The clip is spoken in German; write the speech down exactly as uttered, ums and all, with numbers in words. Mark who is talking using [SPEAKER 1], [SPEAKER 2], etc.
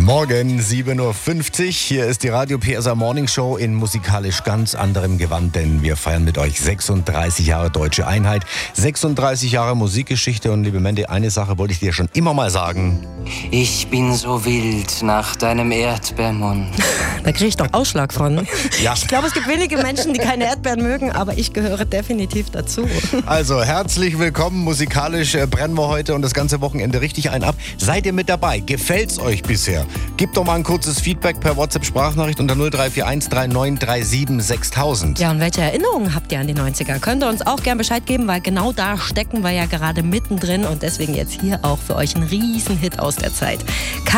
[SPEAKER 1] Morgen, sieben Uhr fünfzig. Hier ist die Radio P S A Morning Show in musikalisch ganz anderem Gewand, denn wir feiern mit euch sechsunddreißig Jahre Deutsche Einheit, sechsunddreißig Jahre Musikgeschichte. Und liebe Mandy, eine Sache wollte ich dir schon immer mal sagen.
[SPEAKER 2] Ich bin so wild nach deinem Erdbeermund.
[SPEAKER 3] Da kriege ich doch Ausschlag von.
[SPEAKER 1] Ja.
[SPEAKER 3] Ich glaube, es gibt wenige Menschen, die keine Erdbeeren mögen, aber ich gehöre definitiv dazu.
[SPEAKER 1] Also herzlich willkommen, musikalisch äh, brennen wir heute und das ganze Wochenende richtig ein ab. Seid ihr mit dabei? Gefällt's euch bisher? Gebt doch mal ein kurzes Feedback per WhatsApp-Sprachnachricht unter null drei vier eins drei neun drei sieben sechstausend.
[SPEAKER 3] Ja, und welche Erinnerungen habt ihr an die neunziger? Könnt ihr uns auch gern Bescheid geben, weil genau da stecken wir ja gerade mittendrin und deswegen jetzt hier auch für euch ein Riesenhit aus der Zeit.